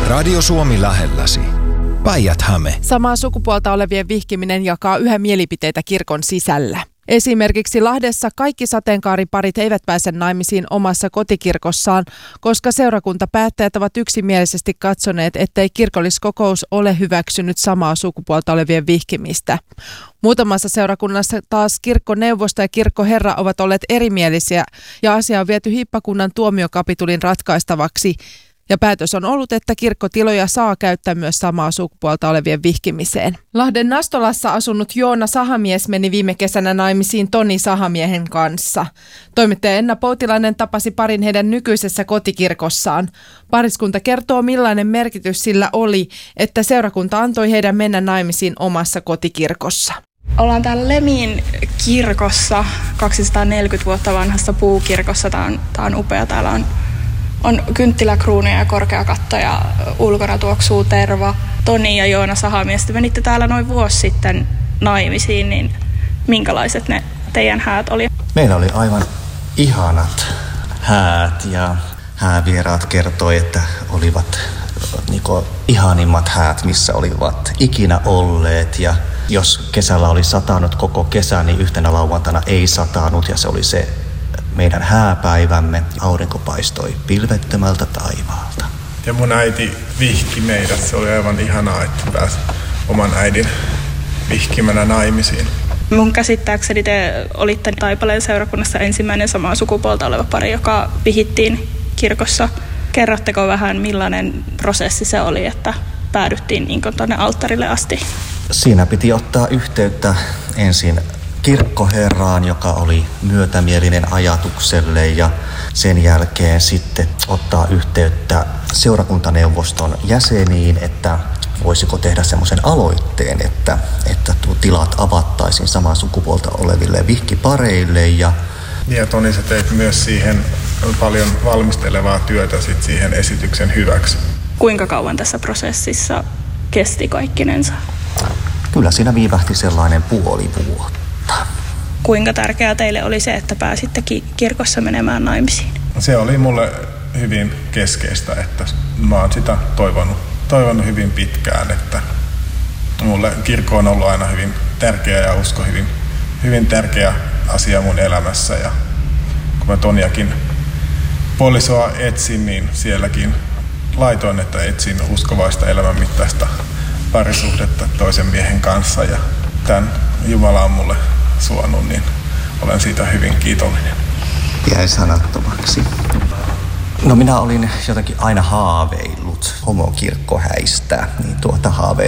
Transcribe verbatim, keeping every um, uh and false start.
Radio Suomi lähelläsi. Päijät-Häme. Samaa sukupuolta olevien vihkiminen jakaa yhä mielipiteitä kirkon sisällä. Esimerkiksi Lahdessa kaikki sateenkaariparit eivät pääse naimisiin omassa kotikirkossaan, koska seurakuntapäättäjät ovat yksimielisesti katsoneet, ettei kirkolliskokous ole hyväksynyt samaa sukupuolta olevien vihkimistä. Muutamassa seurakunnassa taas kirkkoneuvosto ja kirkkoherra ovat olleet erimielisiä ja asia on viety hiippakunnan tuomiokapitulin ratkaistavaksi. Ja päätös on ollut, että kirkkotiloja saa käyttää myös samaa sukupuolta olevien vihkimiseen. Lahden Nastolassa asunut Joona Sahamies meni viime kesänä naimisiin Toni Sahamiehen kanssa. Toimittaja Enna Poutilainen tapasi parin heidän nykyisessä kotikirkossaan. Pariskunta kertoo, millainen merkitys sillä oli, että seurakunta antoi heidän mennä naimisiin omassa kotikirkossa. Ollaan täällä Lemin kirkossa, kaksisataaneljäkymmentä vuotta vanhassa puukirkossa. Tämä on, tämä on upea. Täällä on On kynttiläkruunuja ja korkea katto ja ulkona tuoksuu terva. Toni ja Joona Sahamies, te menitte täällä noin vuosi sitten naimisiin, niin minkälaiset ne teidän häät oli? Meillä oli aivan ihanat häät ja häävieraat kertoi, että olivat niinku ihanimmat häät, missä olivat ikinä olleet. Ja jos kesällä oli satanut koko kesän, niin yhtenä lauantaina ei satanut ja se oli se meidän hääpäivämme. Aurinko paistoi pilvettömältä taivaalta. Ja mun äiti vihki meidät. Se oli aivan ihanaa, että pääsi oman äidin vihkimänä naimisiin. Mun käsittääkseni te olitte Taipaleen seurakunnassa ensimmäinen samaa sukupuolta oleva pari, joka vihittiin kirkossa. Kerrotteko vähän, millainen prosessi se oli, että päädyttiin niin kuin tuonne alttarille asti? Siinä piti ottaa yhteyttä ensin kirkkoherraan, joka oli myötämielinen ajatukselle, ja sen jälkeen sitten ottaa yhteyttä seurakuntaneuvoston jäseniin, että voisiko tehdä semmoisen aloitteen, että, että tuo tilat avattaisiin samaa sukupuolta oleville vihkipareille. Ja, ja Toni, sä teit myös siihen paljon valmistelevaa työtä sit siihen esityksen hyväksi. Kuinka kauan tässä prosessissa kesti kaikkinensa? Kyllä siinä viivähti sellainen puoli vuotta. Kuinka tärkeää teille oli se, että pääsitte kirkossa menemään naimisiin? Se oli mulle hyvin keskeistä, että mä oon sitä toivonut, toivonut hyvin pitkään, että mulle kirkko on ollut aina hyvin tärkeä ja usko hyvin, hyvin tärkeä asia mun elämässä. Ja kun mä Toniakin puolisoa etsin, niin sielläkin laitoin, että etsin uskovaista elämänmittaista parisuhdetta toisen miehen kanssa, ja tämän Jumala on mulle suonut, niin olen siitä hyvin kiitollinen. Jäi sanattomaksi. No minä olin jotenkin aina haaveillut homokirkkohäistä, niin tuota haave